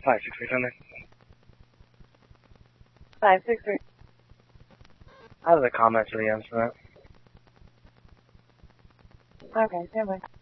563 Thunder. 563. I have the comments for the incident. Okay, stand by.